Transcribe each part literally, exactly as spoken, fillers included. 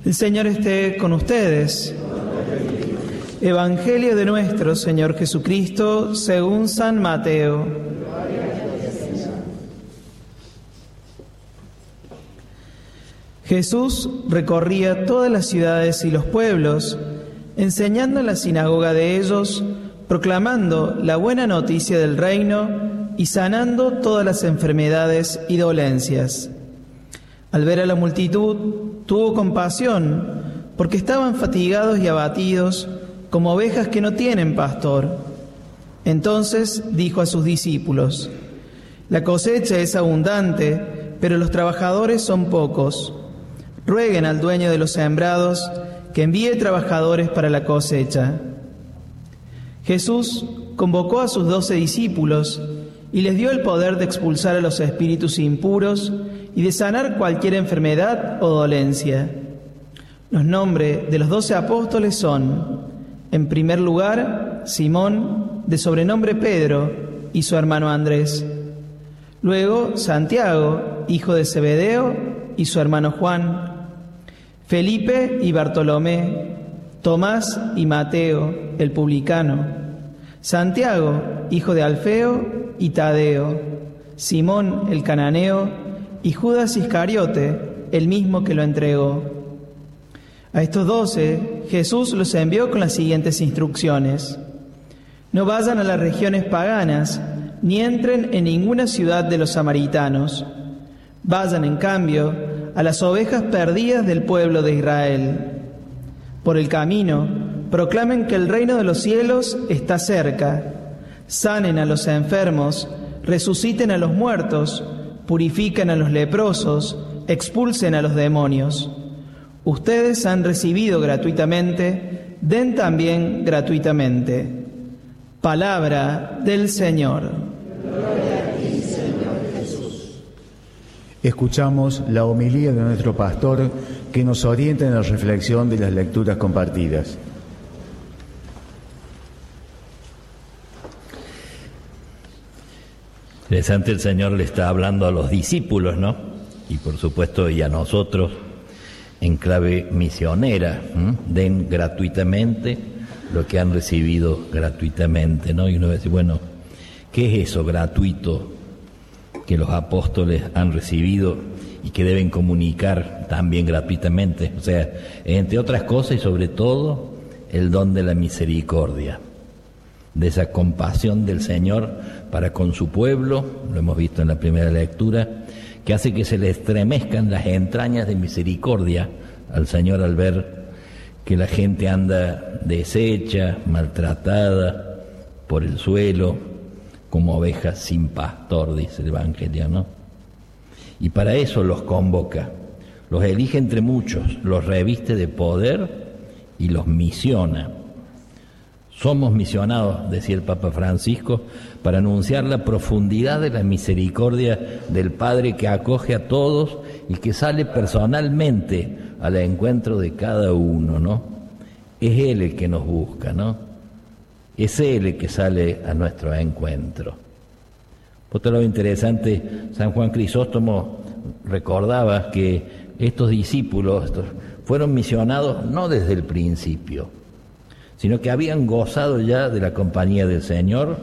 El Señor esté con ustedes. Evangelio de nuestro Señor Jesucristo según San Mateo. Jesús recorría todas las ciudades y los pueblos, enseñando en la sinagoga de ellos, proclamando la buena noticia del reino y sanando todas las enfermedades y dolencias. Al ver a la multitud, tuvo compasión, porque estaban fatigados y abatidos, como ovejas que no tienen pastor. Entonces dijo a sus discípulos: La cosecha es abundante, pero los trabajadores son pocos. Rueguen al dueño de los sembrados que envíe trabajadores para la cosecha. Jesús convocó a sus doce discípulos y les dio el poder de expulsar a los espíritus impuros y de sanar cualquier enfermedad o dolencia. Los nombres de los doce apóstoles son, en primer lugar, Simón, de sobrenombre Pedro, y su hermano Andrés. Luego, Santiago, hijo de Zebedeo, y su hermano Juan. Felipe y Bartolomé, Tomás y Mateo, el publicano. Santiago, hijo de Alfeo, y Tadeo. Simón, el cananeo, y Judas Iscariote, el mismo que lo entregó. A estos doce, Jesús los envió con las siguientes instrucciones: No vayan a las regiones paganas, ni entren en ninguna ciudad de los samaritanos. Vayan, en cambio, a las ovejas perdidas del pueblo de Israel. Por el camino, proclamen que el reino de los cielos está cerca. Sanen a los enfermos, resuciten a los muertos, purifiquen a los leprosos, expulsen a los demonios. Ustedes han recibido gratuitamente, den también gratuitamente. Palabra del Señor. Gloria a ti, Señor Jesús. Escuchamos la homilía de nuestro pastor que nos orienta en la reflexión de las lecturas compartidas. Interesante, el Señor le está hablando a los discípulos, ¿no? Y por supuesto y a nosotros en clave misionera. ¿eh? Den gratuitamente lo que han recibido gratuitamente, ¿no? Y uno va a decir, bueno, ¿qué es eso gratuito que los apóstoles han recibido y que deben comunicar también gratuitamente? O sea, entre otras cosas y sobre todo, el don de la misericordia, de esa compasión del Señor para con su pueblo, lo hemos visto en la primera lectura, que hace que se le estremezcan las entrañas de misericordia al Señor al ver que la gente anda deshecha, maltratada por el suelo, como ovejas sin pastor, dice el Evangelio, ¿no? Y para eso los convoca, los elige entre muchos, los reviste de poder y los misiona. Somos misionados, decía el Papa Francisco, para anunciar la profundidad de la misericordia del Padre que acoge a todos y que sale personalmente al encuentro de cada uno, ¿no? Es Él el que nos busca, ¿no? Es Él el que sale a nuestro encuentro. Por otro lado, interesante, San Juan Crisóstomo recordaba que estos discípulos estos, fueron misionados no desde el principio, sino que habían gozado ya de la compañía del Señor,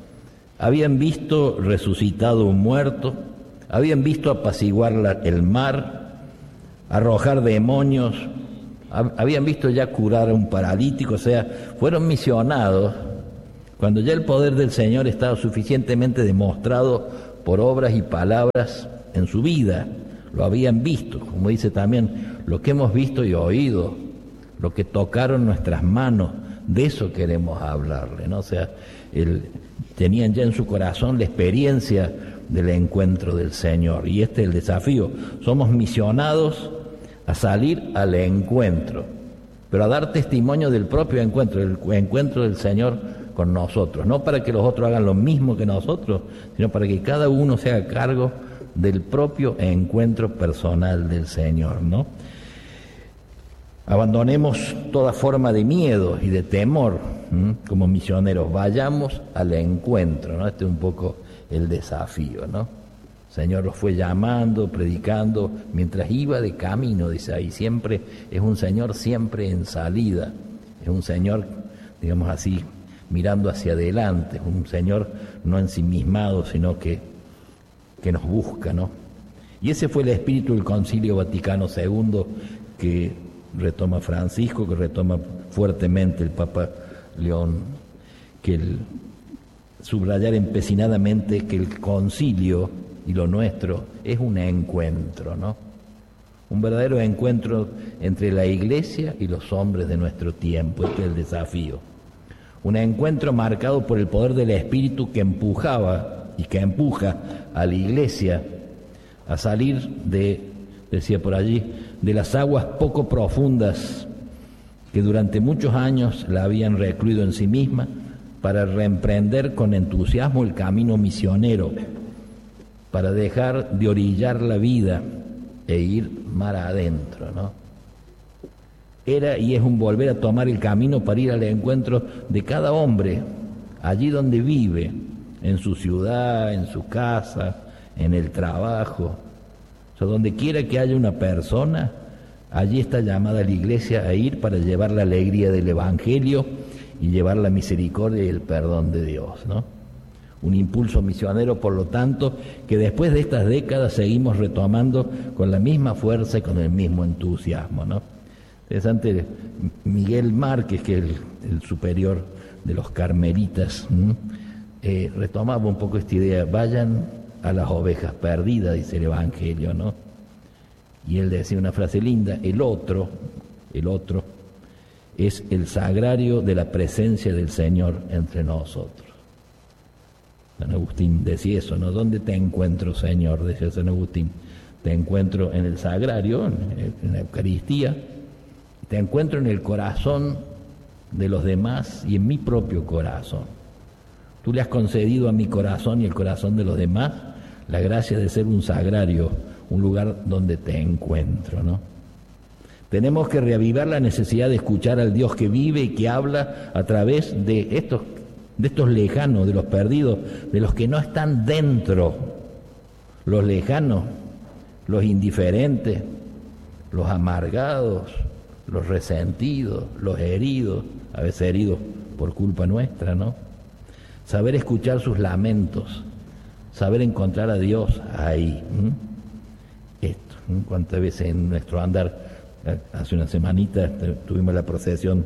habían visto resucitado un muerto, habían visto apaciguar la, el mar, arrojar demonios, hab, habían visto ya curar a un paralítico, o sea, fueron misionados cuando ya el poder del Señor estaba suficientemente demostrado por obras y palabras en su vida. Lo habían visto, como dice también, lo que hemos visto y oído, lo que tocaron nuestras manos, de eso queremos hablarle, ¿no? O sea, el, tenían ya en su corazón la experiencia del encuentro del Señor, y este es el desafío. Somos misionados a salir al encuentro, pero a dar testimonio del propio encuentro, el encuentro del Señor con nosotros, no para que los otros hagan lo mismo que nosotros, sino para que cada uno se haga cargo del propio encuentro personal del Señor, ¿no? Abandonemos toda forma de miedo y de temor, ¿m? como misioneros, vayamos al encuentro, ¿no? Este es un poco el desafío, ¿no? Señor los fue llamando, predicando, mientras iba de camino, dice ahí, siempre es un Señor siempre en salida, es un Señor, digamos así, mirando hacia adelante, un Señor no ensimismado, sino que, que nos busca, ¿no? Y ese fue el espíritu del Concilio Vaticano segundo que retoma Francisco, que retoma fuertemente el Papa León, que el subrayar empecinadamente que el concilio y lo nuestro es un encuentro, ¿no? Un verdadero encuentro entre la Iglesia y los hombres de nuestro tiempo. Este es el desafío. Un encuentro marcado por el poder del Espíritu que empujaba y que empuja a la Iglesia a salir de, decía por allí, de las aguas poco profundas que durante muchos años la habían recluido en sí misma, para reemprender con entusiasmo el camino misionero, para dejar de orillar la vida e ir mar adentro, ¿no? Era y es un volver a tomar el camino para ir al encuentro de cada hombre, allí donde vive, en su ciudad, en su casa, en el trabajo. O sea, donde quiera que haya una persona, allí está llamada la Iglesia a ir para llevar la alegría del Evangelio y llevar la misericordia y el perdón de Dios, ¿no? Un impulso misionero, por lo tanto, que después de estas décadas seguimos retomando con la misma fuerza y con el mismo entusiasmo, ¿no? Interesante, Miguel Márquez, que es el, el superior de los carmelitas, eh, retomaba un poco esta idea: vayan a las ovejas perdidas, dice el Evangelio, ¿no? Y él decía una frase linda: el otro, el otro, es el sagrario de la presencia del Señor entre nosotros. San Agustín decía eso, ¿no? ¿Dónde te encuentro, Señor?, decía San Agustín. Te encuentro en el sagrario, en la Eucaristía, te encuentro en el corazón de los demás y en mi propio corazón. Tú le has concedido a mi corazón y el corazón de los demás la gracia de ser un sagrario, un lugar donde te encuentro, ¿no? Tenemos que reavivar la necesidad de escuchar al Dios que vive y que habla a través de estos, de estos lejanos, de los perdidos, de los que no están dentro, los lejanos, los indiferentes, los amargados, los resentidos, los heridos, a veces heridos por culpa nuestra, ¿no? Saber escuchar sus lamentos, saber encontrar a Dios ahí. ¿Mm? Esto, ¿Mm? Cuántas veces en nuestro andar, hace una semanita tuvimos la procesión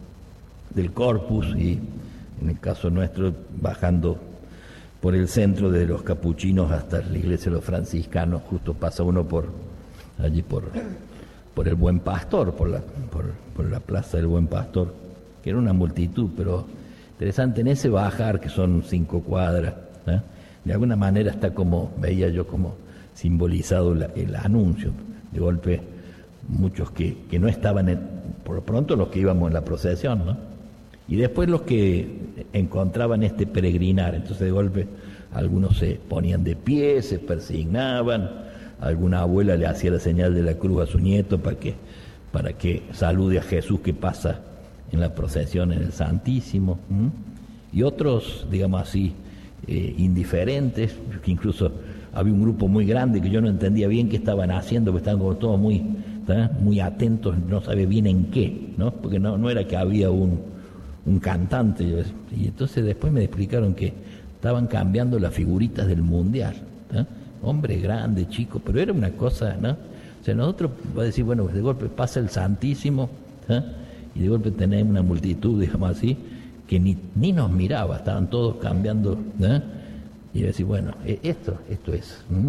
del Corpus y en el caso nuestro bajando por el centro de los capuchinos hasta la iglesia de los franciscanos, justo pasa uno por allí por, por el Buen Pastor, por la, por, por la plaza del Buen Pastor, que era una multitud, pero interesante en ese bajar, que son cinco cuadras, ¿eh? De alguna manera está como, veía yo como simbolizado la, el anuncio, de golpe muchos que, que no estaban, en, por lo pronto los que íbamos en la procesión, ¿no? Y después los que encontraban este peregrinar, entonces de golpe algunos se ponían de pie, se persignaban, alguna abuela le hacía la señal de la cruz a su nieto para que, para que salude a Jesús que pasa en la procesión en el Santísimo, ¿m? Y otros, digamos así, eh, indiferentes, que incluso había un grupo muy grande que yo no entendía bien qué estaban haciendo, porque estaban como todos muy, ¿tá? muy atentos, no sabía bien en qué, ¿no? Porque no, no era que había un, un cantante, y entonces después me explicaron que estaban cambiando las figuritas del Mundial, ¿tá? Hombre grande, chico, pero era una cosa, ¿no? O sea, nosotros va a decir, bueno, de golpe pasa el Santísimo, ¿tá? Y de golpe tenemos una multitud, digamos así, que ni, ni nos miraba, estaban todos cambiando, ¿eh? Y decir, bueno, esto, esto es. ¿Mm?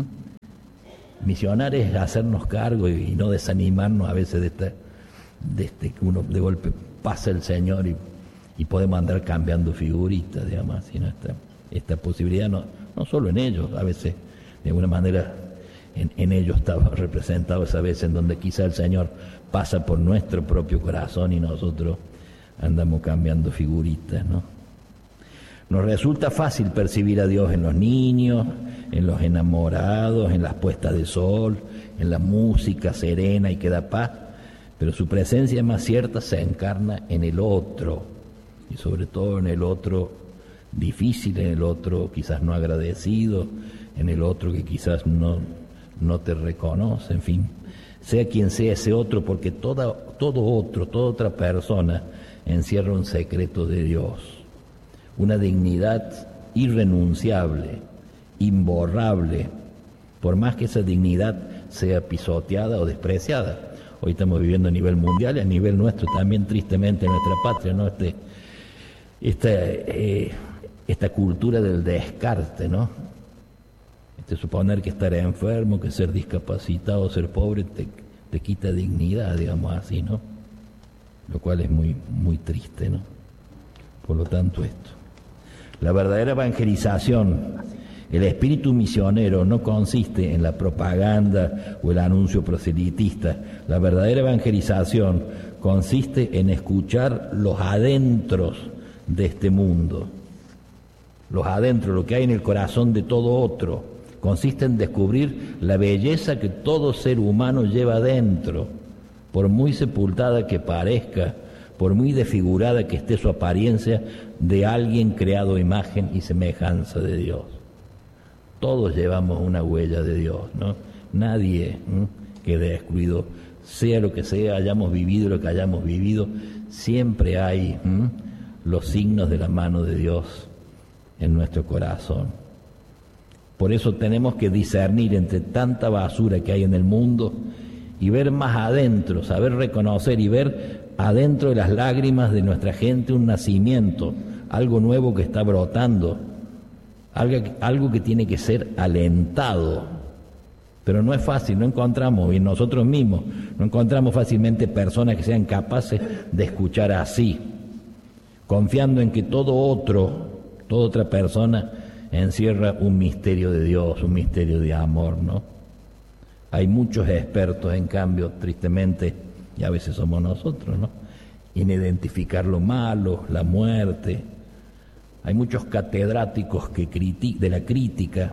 Misionar es hacernos cargo y, y no desanimarnos a veces de este, de este que uno de golpe pasa el Señor y, y podemos andar cambiando figuritas, digamos así, ¿no? Esta, esta posibilidad no, no solo en ellos, a veces de alguna manera en, en ellos estaba representado esa vez en donde quizá el Señor pasa por nuestro propio corazón y nosotros andamos cambiando figuritas, ¿no? Nos resulta fácil percibir a Dios en los niños, en los enamorados, en las puestas de sol, en la música serena y que da paz, pero su presencia más cierta se encarna en el otro, y sobre todo en el otro difícil, en el otro quizás no agradecido, en el otro que quizás no, no te reconoce, en fin, sea quien sea ese otro, porque toda, todo otro, toda otra persona encierra un secreto de Dios, una dignidad irrenunciable, imborrable, por más que esa dignidad sea pisoteada o despreciada. Hoy estamos viviendo a nivel mundial y a nivel nuestro también, tristemente, en nuestra patria, ¿no? Este, esta, eh, esta cultura del descarte, ¿no? Este suponer que estar enfermo, que ser discapacitado, ser pobre, te, te quita dignidad, digamos así, ¿no? Lo cual es muy, muy triste, ¿no? Por lo tanto, esto. La verdadera evangelización, el espíritu misionero, no consiste en la propaganda o el anuncio proselitista. La verdadera evangelización consiste en escuchar los adentros de este mundo. Los adentros, lo que hay en el corazón de todo otro. Consiste en descubrir la belleza que todo ser humano lleva adentro, por muy sepultada que parezca, por muy desfigurada que esté su apariencia de alguien creado a imagen y semejanza de Dios. Todos llevamos una huella de Dios, ¿no? Nadie ¿eh? quede excluido, sea lo que sea, hayamos vivido lo que hayamos vivido, siempre hay ¿eh? los signos de la mano de Dios en nuestro corazón. Por eso tenemos que discernir entre tanta basura que hay en el mundo y ver más adentro, saber reconocer y ver adentro de las lágrimas de nuestra gente un nacimiento, algo nuevo que está brotando, algo, algo que tiene que ser alentado. Pero no es fácil, no encontramos, y nosotros mismos, no encontramos fácilmente personas que sean capaces de escuchar así, confiando en que todo otro, toda otra persona encierra un misterio de Dios, un misterio de amor, ¿no? Hay muchos expertos, en cambio, tristemente, y a veces somos nosotros, ¿no?, en identificar lo malo, la muerte. Hay muchos catedráticos que criti- de la crítica,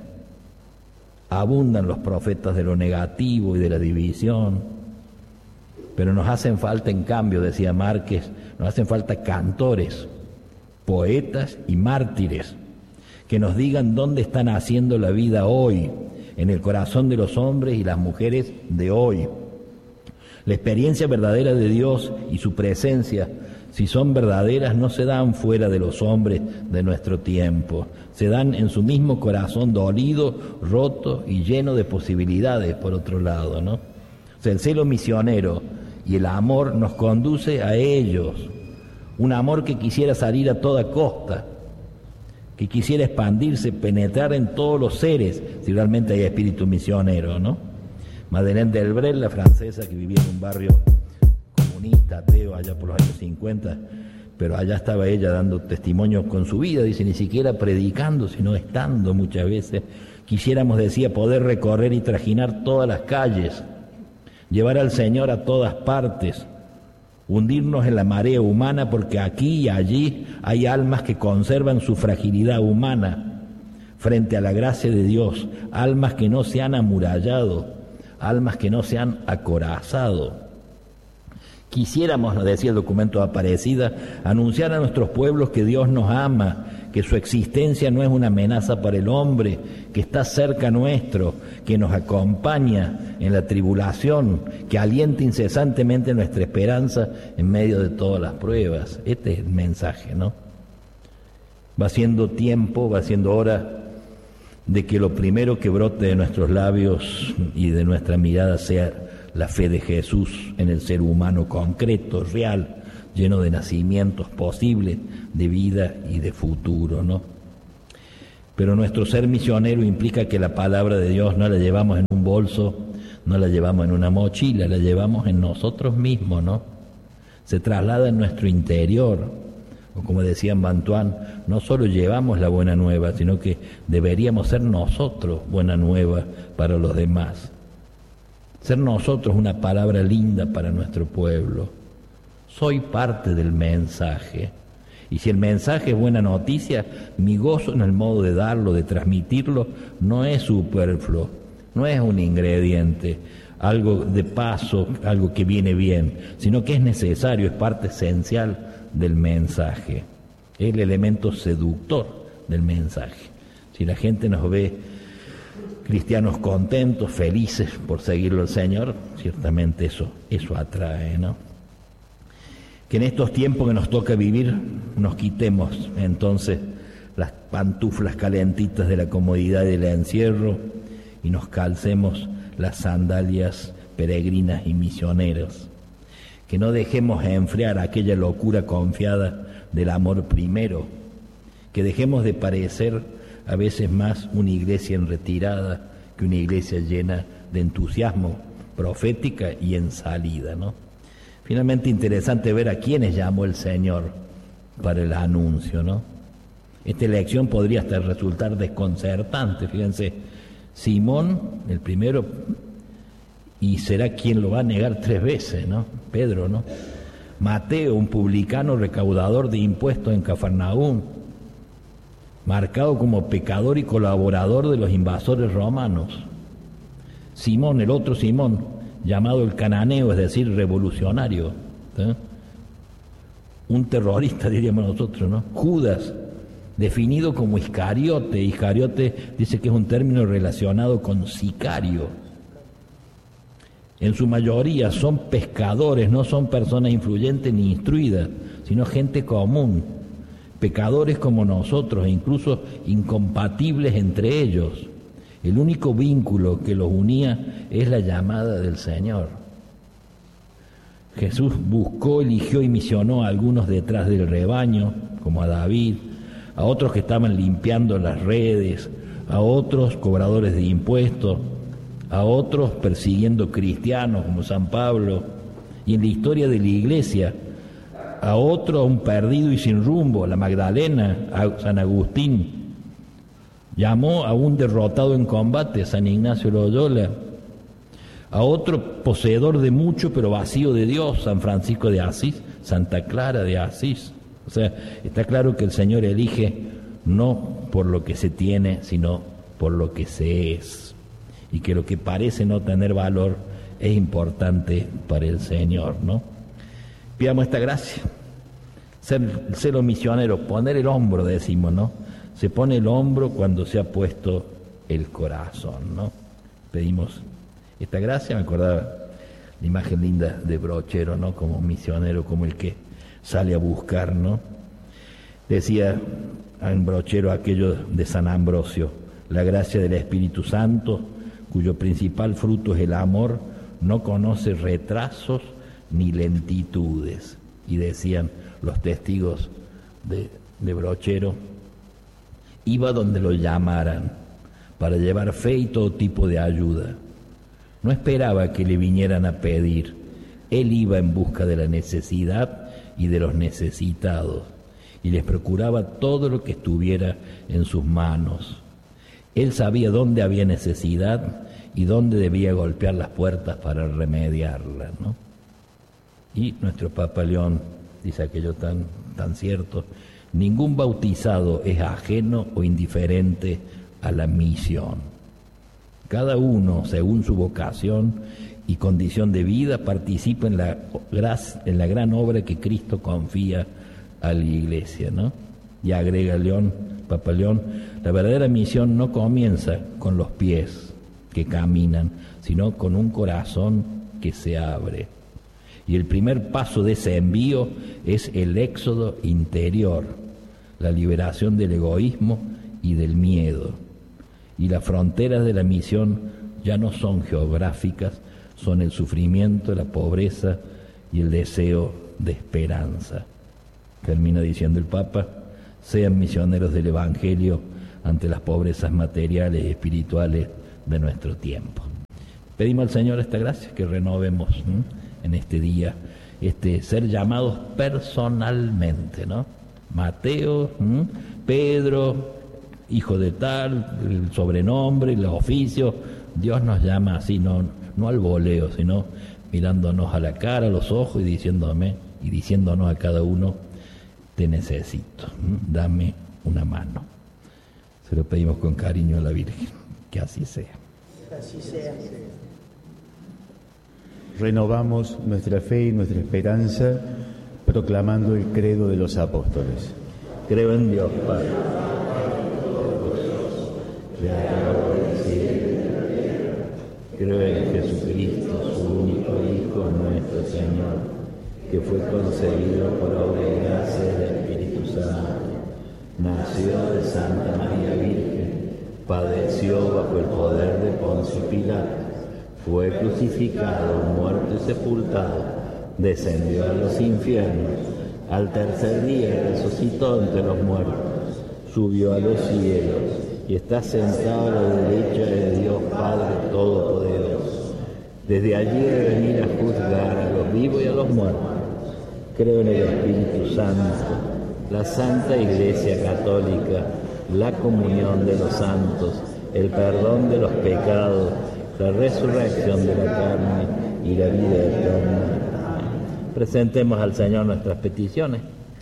abundan los profetas de lo negativo y de la división, pero nos hacen falta, en cambio, decía Márquez, nos hacen falta cantores, poetas y mártires, que nos digan dónde están haciendo la vida hoy, en el corazón de los hombres y las mujeres de hoy. La experiencia verdadera de Dios y su presencia, si son verdaderas, no se dan fuera de los hombres de nuestro tiempo, se dan en su mismo corazón dolido, roto y lleno de posibilidades, por otro lado, ¿no? O sea, el celo misionero y el amor nos conduce a ellos, un amor que quisiera salir a toda costa, que quisiera expandirse, penetrar en todos los seres, si realmente hay espíritu misionero, ¿no? Madeleine Delbrel, la francesa que vivía en un barrio comunista, ateo, allá por los años cincuenta, pero allá estaba ella dando testimonio con su vida, dice, ni siquiera predicando, sino estando muchas veces. Quisiéramos, decía, poder recorrer y trajinar todas las calles, llevar al Señor a todas partes, hundirnos en la marea humana, porque aquí y allí hay almas que conservan su fragilidad humana frente a la gracia de Dios, almas que no se han amurallado, almas que no se han acorazado. Quisiéramos, nos decía el documento de Aparecida, anunciar a nuestros pueblos que Dios nos ama, que su existencia no es una amenaza para el hombre, que está cerca nuestro, que nos acompaña en la tribulación, que alienta incesantemente nuestra esperanza en medio de todas las pruebas. Este es el mensaje, ¿no? Va siendo tiempo, va siendo hora de que lo primero que brote de nuestros labios y de nuestra mirada sea la fe de Jesús en el ser humano concreto, real, lleno de nacimientos posibles, de vida y de futuro, ¿no? Pero nuestro ser misionero implica que la palabra de Dios no la llevamos en un bolso, no la llevamos en una mochila, la llevamos en nosotros mismos, ¿no? Se traslada en nuestro interior, o como decía Bantuán, no solo llevamos la buena nueva, sino que deberíamos ser nosotros buena nueva para los demás. Ser nosotros una palabra linda para nuestro pueblo. Soy parte del mensaje. Y si el mensaje es buena noticia, mi gozo en el modo de darlo, de transmitirlo, no es superfluo, no es un ingrediente, algo de paso, algo que viene bien, sino que es necesario, es parte esencial del mensaje, es el elemento seductor del mensaje. Si la gente nos ve cristianos contentos, felices por seguirlo al Señor, ciertamente eso, eso atrae, ¿no? Que en estos tiempos que nos toca vivir nos quitemos entonces las pantuflas calentitas de la comodidad y del encierro y nos calcemos las sandalias peregrinas y misioneras. Que no dejemos enfriar aquella locura confiada del amor primero. Que dejemos de parecer a veces más una iglesia en retirada que una iglesia llena de entusiasmo profética y en salida, ¿no? Finalmente interesante ver a quiénes llamó el Señor para el anuncio, ¿no? Esta elección podría hasta resultar desconcertante, fíjense, Simón, el primero, y será quien lo va a negar tres veces, ¿no? Pedro, ¿no? Mateo, un publicano recaudador de impuestos en Cafarnaúm, marcado como pecador y colaborador de los invasores romanos. Simón, el otro Simón, llamado el cananeo, es decir, revolucionario, ¿eh? Un terrorista, diríamos nosotros, ¿no? Judas, definido como Iscariote. Iscariote dice que es un término relacionado con sicario. En su mayoría son pescadores, no son personas influyentes ni instruidas, sino gente común, pecadores como nosotros, e incluso incompatibles entre ellos. El único vínculo que los unía es la llamada del Señor. Jesús buscó, eligió y misionó a algunos detrás del rebaño, como a David, a otros que estaban limpiando las redes, a otros cobradores de impuestos, a otros persiguiendo cristianos, como San Pablo, y en la historia de la iglesia, a otro a un perdido y sin rumbo, a la Magdalena, a San Agustín. Llamó a un derrotado en combate, San Ignacio Loyola, a otro poseedor de mucho pero vacío de Dios, San Francisco de Asís, Santa Clara de Asís. O sea, está claro que el Señor elige no por lo que se tiene, sino por lo que se es. Y que lo que parece no tener valor es importante para el Señor, ¿no? Pidamos esta gracia. Ser, ser los misioneros, poner el hombro, decimos, ¿no? Se pone el hombro cuando se ha puesto el corazón, ¿no? Pedimos esta gracia. Me acordaba la imagen linda de Brochero, ¿no? Como misionero, como el que sale a buscar, ¿no? Decía en Brochero aquello de San Ambrosio: la gracia del Espíritu Santo, cuyo principal fruto es el amor, no conoce retrasos ni lentitudes. Y decían los testigos de, de Brochero: iba donde lo llamaran para llevar fe y todo tipo de ayuda. No esperaba que le vinieran a pedir. Él iba en busca de la necesidad y de los necesitados, y les procuraba todo lo que estuviera en sus manos. Él sabía dónde había necesidad y dónde debía golpear las puertas para remediarla, ¿no? Y nuestro Papa León dice aquello tan, tan cierto: ningún bautizado es ajeno o indiferente a la misión. Cada uno, según su vocación y condición de vida, participa en la, en la gran obra que Cristo confía a la Iglesia, ¿no? Y agrega León, Papa León: la verdadera misión no comienza con los pies que caminan, sino con un corazón que se abre. Y el primer paso de ese envío es el éxodo interior, la liberación del egoísmo y del miedo. Y las fronteras de la misión ya no son geográficas, son el sufrimiento, la pobreza y el deseo de esperanza. Termina diciendo el Papa: sean misioneros del Evangelio ante las pobrezas materiales y espirituales de nuestro tiempo. Pedimos al Señor esta gracia, que renovemos ¿eh? en este día, este ser llamados personalmente, ¿no? Mateo, ¿eh? Pedro, hijo de tal, el sobrenombre, el oficio. Dios nos llama así, no, no al voleo, sino mirándonos a la cara, a los ojos y diciéndome y diciéndonos a cada uno: te necesito, ¿eh? dame una mano. Se lo pedimos con cariño a la Virgen, que así sea. Así sea. Renovamos nuestra fe y nuestra esperanza proclamando el credo de los apóstoles. Creo en Dios, Padre, creador del cielo Creo en Jesucristo, su único Hijo, nuestro Señor, que fue concebido por obra y gracia del Espíritu Santo. Nació de Santa María Virgen, padeció bajo el poder de Poncio Pilato, fue crucificado, muerto y sepultado, descendió a los infiernos, al tercer día resucitó entre los muertos, subió a los cielos y está sentado a la derecha de Dios Padre Todopoderoso. Desde allí debe venir a juzgar a los vivos y a los muertos. Creo en el Espíritu Santo, la Santa Iglesia Católica, la comunión de los santos, el perdón de los pecados, la resurrección de la carne y la vida eterna. Presentemos al Señor nuestras peticiones.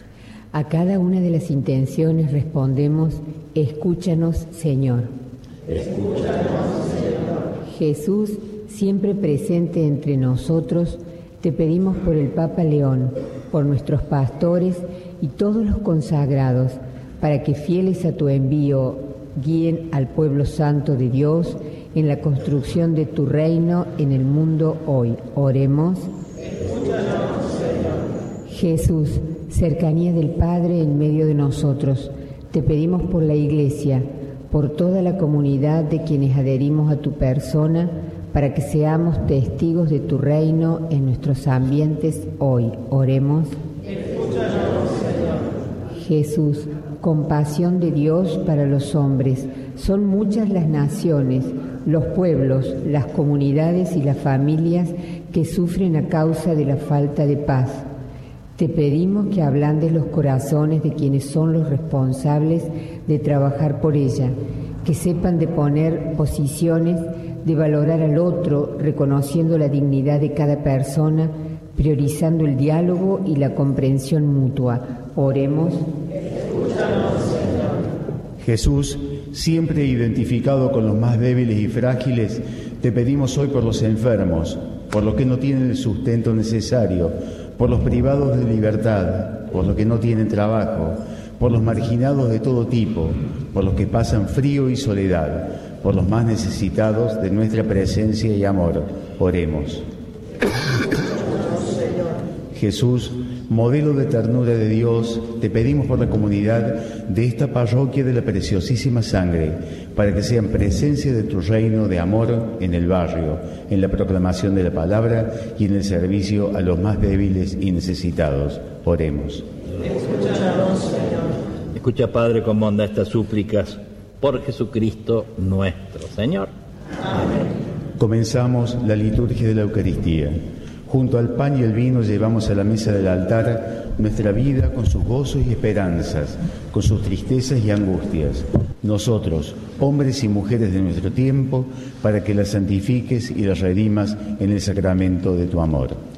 A cada una de las intenciones respondemos: escúchanos, Señor. Escúchanos, Señor. Jesús, siempre presente entre nosotros, te pedimos por el Papa León, por nuestros pastores y todos los consagrados, para que fieles a tu envío guíen al pueblo santo de Dios en la construcción de tu reino en el mundo hoy. Oremos. Escúchanos, Señor. Jesús, cercanía del Padre en medio de nosotros, te pedimos por la Iglesia, por toda la comunidad de quienes adherimos a tu persona, para que seamos testigos de tu reino en nuestros ambientes hoy. Oremos. Escúchanos, Señor. Jesús, compasión de Dios para los hombres. Son muchas las naciones, los pueblos, las comunidades y las familias que sufren a causa de la falta de paz. Te pedimos que ablandes los corazones de quienes son los responsables de trabajar por ella, que sepan de poner posiciones, de valorar al otro, reconociendo la dignidad de cada persona, priorizando el diálogo y la comprensión mutua. Oremos. Escúchanos, Señor. Jesús, siempre identificado con los más débiles y frágiles, te pedimos hoy por los enfermos, por los que no tienen el sustento necesario, por los privados de libertad, por los que no tienen trabajo, por los marginados de todo tipo, por los que pasan frío y soledad, por los más necesitados de nuestra presencia y amor. Oremos. Jesús, modelo de ternura de Dios, te pedimos por la comunidad de esta parroquia de la Preciosísima Sangre, para que sean presencia de tu reino de amor en el barrio, en la proclamación de la palabra y en el servicio a los más débiles y necesitados. Oremos. Escúchanos, Señor. Escucha, Padre, con bondad estas súplicas por Jesucristo nuestro Señor. Amén. Comenzamos la liturgia de la Eucaristía. Junto al pan y el vino llevamos a la mesa del altar nuestra vida con sus gozos y esperanzas, con sus tristezas y angustias. Nosotros, hombres y mujeres de nuestro tiempo, para que las santifiques y las redimas en el sacramento de tu amor.